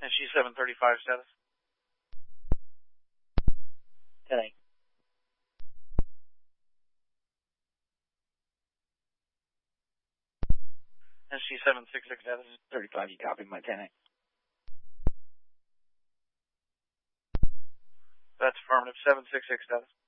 SG-735 status. 10-8. SG-766 status. 35, you copy my 10-8. That's affirmative. 766 status.